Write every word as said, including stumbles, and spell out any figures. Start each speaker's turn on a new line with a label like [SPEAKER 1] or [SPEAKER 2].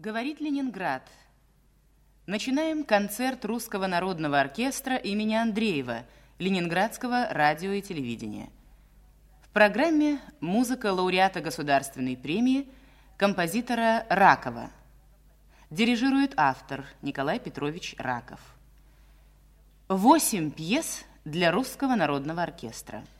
[SPEAKER 1] Говорит Ленинград. Начинаем концерт Русского народного оркестра имени Андреева, Ленинградского радио и телевидения. В программе музыка лауреата Государственной премии, композитора Ракова. Дирижирует автор Николай Петрович Раков. Восемь пьес для Русского народного оркестра.